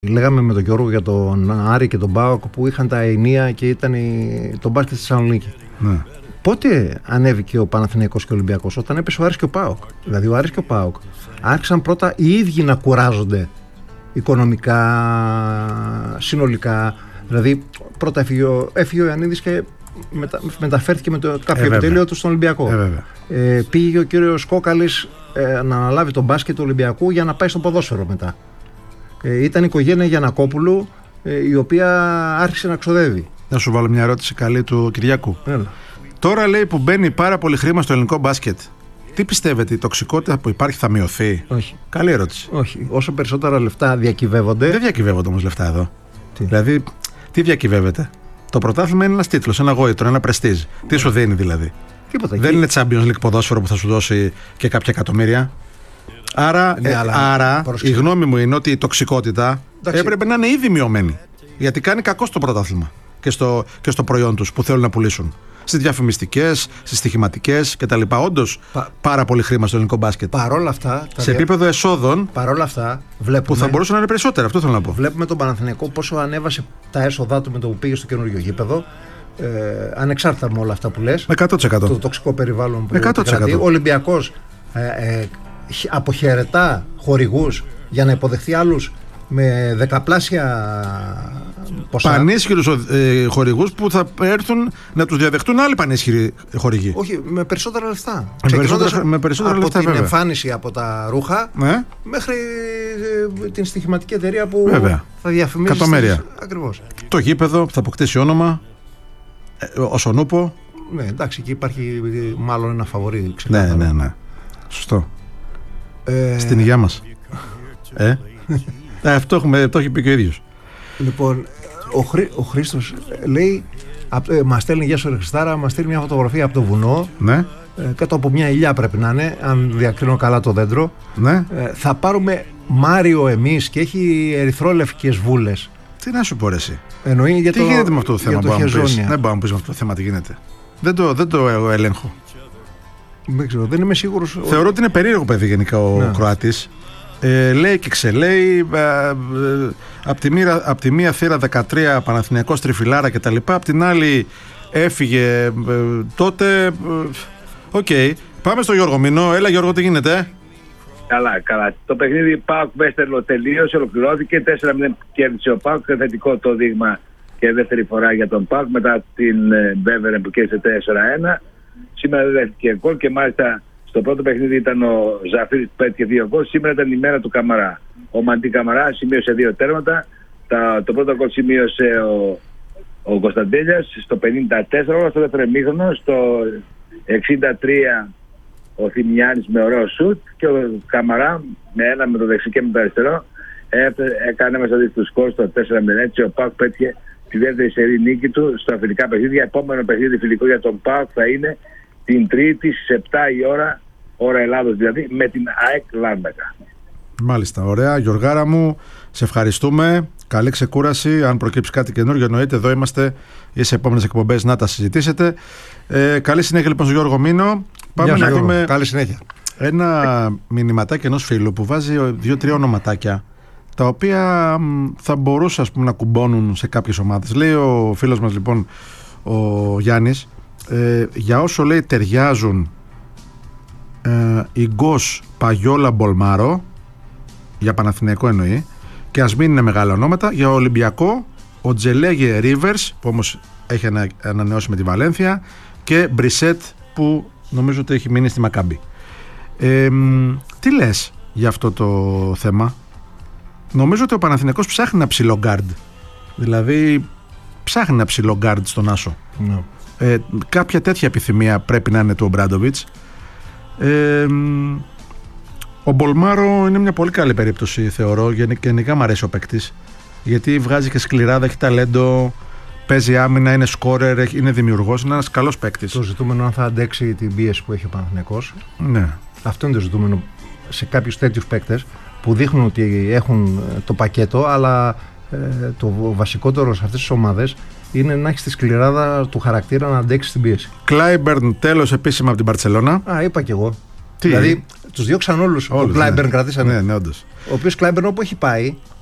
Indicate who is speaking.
Speaker 1: Λέγαμε με τον Γιώργο για τον Άρη και τον ΠΑΟΚ που είχαν τα ενία και ήταν το μπάσκετ στη Θεσσαλονίκη.
Speaker 2: Ναι.
Speaker 1: Πότε ανέβηκε ο Παναθηναϊκός και ο Ολυμπιακός? Όταν έπεσε ο Άρης και ο ΠΑΟΚ. Δηλαδή ο Άρης και ο ΠΑΟΚ άρχισαν πρώτα οι ίδιοι να κουράζονται οικονομικά, συνολικά. Δηλαδή πρώτα έφυγε ο Ιαννίδης και μεταφέρθηκε με το κάποιο επιτέλειο του στον Ολυμπιακό. Πήγε ο κύριος Κόκαλης να αναλάβει τον μπάσκετ του Ολυμπιακού για να πάει στο ποδόσφαιρο μετά. Ήταν η οικογένεια Γιαννακόπουλου, η οποία άρχισε να ξοδεύει.
Speaker 2: Να σου βάλω μια ερώτηση καλή του Κυριάκου.
Speaker 1: Έλα.
Speaker 2: Τώρα λέει που μπαίνει πάρα πολύ χρήμα στο ελληνικό μπάσκετ. Τι πιστεύετε, η τοξικότητα που υπάρχει θα μειωθεί?
Speaker 1: Όχι.
Speaker 2: Καλή ερώτηση.
Speaker 1: Όχι. Όσο περισσότερα λεφτά διακυβεύονται.
Speaker 2: Δεν διακυβεύονται όμως λεφτά εδώ. Δηλαδή, τι διακυβεύεται? Το πρωτάθλημα είναι ένας τίτλος, ένα γόητρο, ένα πρεστίζ. Τι σου δίνει δηλαδή?
Speaker 1: Τίποτα.
Speaker 2: Δεν είναι Champions League ποδόσφαιρο που θα σου δώσει και κάποια εκατομμύρια. Άρα, η γνώμη μου είναι ότι η τοξικότητα έπρεπε να είναι ήδη μειωμένη. Γιατί κάνει κακό στο πρωτάθλημα και στο προϊόν τους που θέλουν να πουλήσουν. Στις διαφημιστικές, στις στοιχηματικές κτλ. Όντως πάρα πολύ χρήμα στο ελληνικό μπάσκετ.
Speaker 1: Παρόλα αυτά.
Speaker 2: Σε επίπεδο εσόδων.
Speaker 1: Παρόλα αυτά, βλέπουμε.
Speaker 2: Που θα μπορούσαν να είναι περισσότερα, αυτό θέλω να πω.
Speaker 1: Βλέπουμε τον Παναθηναϊκό πόσο ανέβασε τα έσοδά του με το που πήγε στο καινούριο γήπεδο. Ανεξάρτητα με όλα αυτά που λες.
Speaker 2: 100%.
Speaker 1: Το τοξικό περιβάλλον που
Speaker 2: 100%.
Speaker 1: κρατεί. Ο Ολυμπιακός αποχαιρετά χορηγούς για να υποδεχθεί άλλους με δεκαπλάσια ποσά.
Speaker 2: Πανίσχυρους χορηγούς που θα έρθουν να τους διαδεχτούν άλλοι πανίσχυροι χορηγοί.
Speaker 1: Όχι, με περισσότερα λεφτά.
Speaker 2: Με περισσότερα
Speaker 1: από
Speaker 2: λεφτά,
Speaker 1: την
Speaker 2: βέβαια.
Speaker 1: εμφάνιση από τα ρούχα μέχρι την στοιχηματική εταιρεία που θα διαφημίζει.
Speaker 2: Εκατομμύρια.
Speaker 1: Ακριβώς.
Speaker 2: Το γήπεδο θα αποκτήσει όνομα. Ο Σονούπο.
Speaker 1: Ναι, εντάξει, εκεί υπάρχει μάλλον ένα φαβορί.
Speaker 2: Ναι. Σωστό. Στην υγειά μας. Αυτό το έχει πει και ο ίδιος.
Speaker 1: Λοιπόν, ο Χρήστος λέει, μας στέλνει, γεια σου ρε Χριστάρα, μας στέλνει μια φωτογραφία από το βουνό.
Speaker 2: Ναι.
Speaker 1: Κάτω από μια ηλιά πρέπει να είναι, αν διακρίνω καλά το δέντρο.
Speaker 2: Ναι.
Speaker 1: Θα πάρουμε Μάριο εμείς και έχει ερυθρόλευκες βούλες.
Speaker 2: Τι να σου πω ρε εσύ?
Speaker 1: Εννοεί για
Speaker 2: τι γίνεται με αυτό το θέμα που
Speaker 1: δεν
Speaker 2: μπορώ να πεις με αυτό το θέμα τι γίνεται? Δεν το ελέγχω.
Speaker 1: Δεν ξέρω, δεν είμαι σίγουρος.
Speaker 2: Θεωρώ ότι είναι περίεργο παιδί γενικά ο Κροάτης. Λέει και ξελέει. Απ' τη μία θύρα 13 Παναθηναϊκός τριφυλάρα κτλ. Απ' την άλλη έφυγε τότε. Οκ. Πάμε στο Γιώργο Μινό. Έλα Γιώργο, τι γίνεται?
Speaker 3: Καλά. Το παιχνίδι ΠΑΟΚ Βέστερλο τελείωσε, ολοκληρώθηκε. 4-0 κέρδισε ο ΠΑΟΚ. Θετικό το δείγμα και δεύτερη φορά για τον ΠΑΟΚ μετά την Μπέβερεν που κέρδισε 4-1. Σήμερα δεν δέχτηκε γκολ και μάλιστα στο πρώτο παιχνίδι ήταν ο Ζαφίρης που πέτυχε 2 γκολ. Σήμερα ήταν η μέρα του Καμαρά. Ο Μαντί Καμαρά σημείωσε 2 τέρματα. Το πρώτο γκολ σημείωσε ο Κωνσταντέλιας στο 54, όλο στο δεύτερο ημίχρονο. Στο 63 ο Θημιάνης με ωραίο σουτ και ο Καμαρά με ένα με το δεξί και με το αριστερό έκανε μέσα του σκορ στο 4-0. Έτσι ο ΠΑΟΚ πέτυχε τη δεύτερη σερή νίκη του στα φιλικά παιχνίδια. Επόμενο παιχνίδι φιλικό για τον ΠΑΟΚ θα είναι την Τρίτη στις 7 η ώρα Ελλάδος δηλαδή, με την ΑΕΚ Λάρνακα.
Speaker 2: Μάλιστα, ωραία. Γιωργάρα μου, σε ευχαριστούμε. Καλή ξεκούραση. Αν προκύψει κάτι καινούργιο, εννοείται εδώ είμαστε ή σε επόμενες εκπομπές να τα συζητήσετε. Καλή συνέχεια λοιπόν στον Γιώργο Μίνο. Πάμε να δούμε.
Speaker 1: Καλή συνέχεια.
Speaker 2: Ένα μηνυματάκι ενός φίλου που βάζει 2-3 ονοματάκια τα οποία θα μπορούσαν να κουμπώνουν σε κάποιες ομάδες. Λέει ο φίλος μας λοιπόν ο Γιάννης, για όσο λέει ταιριάζουν Ιγκός, Παγιόλα, Μπολμάρο, για Παναθηναϊκό εννοεί, και ας μην είναι μεγάλα ονόματα, για Ολυμπιακό ο Τζελέγε Ρίβερς που όμως έχει ανανεώσει με τη Βαλένθια και Μπρισέτ που νομίζω ότι έχει μείνει στη Μακάμπι. Τι λες για αυτό το θέμα? Νομίζω ότι ο Παναθηναϊκός ψάχνει ένα ψηλό γκάρντ. Δηλαδή ψάχνει ένα ψηλό γκάρντ στον Άσο. Κάποια τέτοια επιθυμία πρέπει να είναι του Ομπράντοβιτς. Ο Μπολμάρο είναι μια πολύ καλή περίπτωση θεωρώ. Γενικά μου αρέσει ο παίκτης, γιατί βγάζει και σκληράδα, έχει ταλέντο, παίζει άμυνα, είναι σκόρερ, είναι δημιουργός, είναι ένας καλός παίκτης.
Speaker 1: Το ζητούμενο αν θα αντέξει την πίεση που έχει ο Παναθηναϊκός.
Speaker 2: Ναι.
Speaker 1: Αυτό είναι το ζητούμενο σε κάποιους τέτοιους παίκτες που δείχνουν ότι έχουν το πακέτο, αλλά το βασικότερο σε αυτές τις ομάδες είναι να έχει τη σκληράδα του χαρακτήρα να αντέξει την πίεση.
Speaker 2: Κλάιμπερν τέλος επίσημα από την Μπαρτσελώνα.
Speaker 1: Είπα κι εγώ.
Speaker 2: Τι?
Speaker 1: Δηλαδή τους διώξαν όλους. Ο Κλάιμπερν κρατήσανε.
Speaker 2: Ναι, όντως.
Speaker 1: Ο οποίος Κλάιμπερν όπου έχει πάει